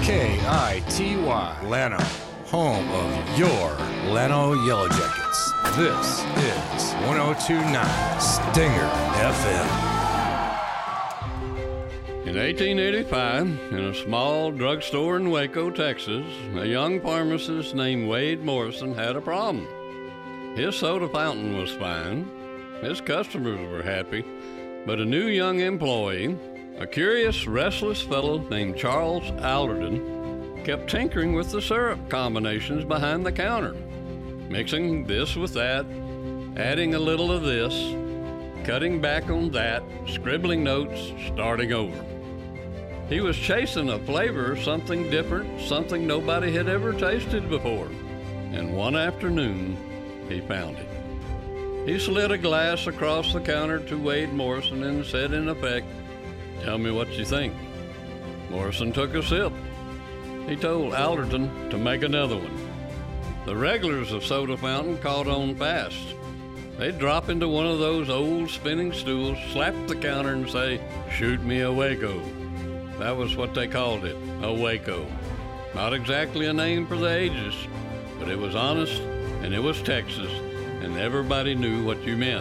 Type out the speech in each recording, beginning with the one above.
KITY, Llano, home of your Llano Yellow Jackets. This is 102.9 Stinger FM. In 1885, in a small drugstore in Waco, Texas, a young pharmacist named Wade Morrison had a problem. His soda fountain was fine, his customers were happy, but a new young employee, a curious, restless fellow named Charles Alderton, kept tinkering with the syrup combinations behind the counter, mixing this with that, adding a little of this, cutting back on that, scribbling notes, starting over. He was chasing a flavor, something different, something nobody had ever tasted before. And one afternoon, he found it. He slid a glass across the counter to Wade Morrison and said in effect, "Tell me what you think." Morrison took a sip. He told Alderton to make another one. The regulars of Soda Fountain caught on fast. They'd drop into one of those old spinning stools, slap the counter and say, "Shoot me a Waco." That was what they called it, a Waco. Not exactly a name for the ages, but it was honest, and it was Texas, and everybody knew what you meant.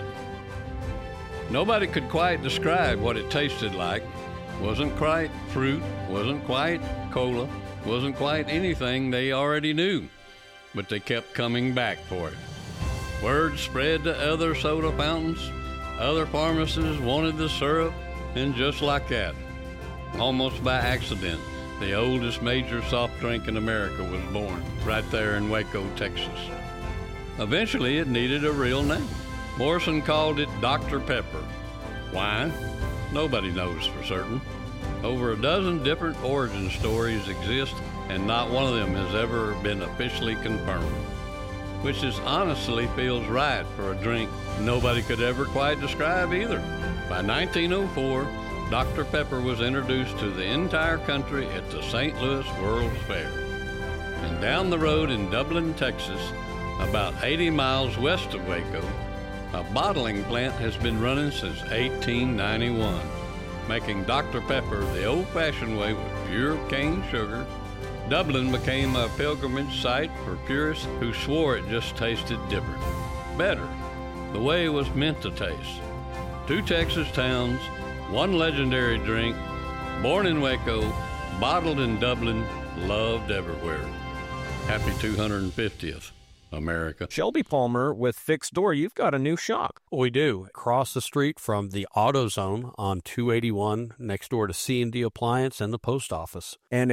Nobody could quite describe what it tasted like. Wasn't quite fruit, wasn't quite cola, wasn't quite anything they already knew, but they kept coming back for it. Word spread to other soda fountains, other pharmacists wanted the syrup, and just like that, almost by accident, the oldest major soft drink in America was born, right there in Waco, Texas. Eventually, it needed a real name. Morrison called it Dr. Pepper. Why? Nobody knows for certain. Over a dozen different origin stories exist, and not one of them has ever been officially confirmed, which is honestly feels right for a drink nobody could ever quite describe either. By 1904, Dr. Pepper was introduced to the entire country at the St. Louis World's Fair. And down the road in Dublin, Texas, about 80 miles west of Waco, a bottling plant has been running since 1891, making Dr. Pepper the old-fashioned way with pure cane sugar. Dublin became a pilgrimage site for purists who swore it just tasted different, better, the way it was meant to taste. Two Texas towns, one legendary drink, born in Waco, bottled in Dublin, loved everywhere. Happy 250th, America. Shelby Palmer with Fixed Door, you've got a new shop. We do. Across the street from the AutoZone on 281, next door to C&D Appliance and the post office. And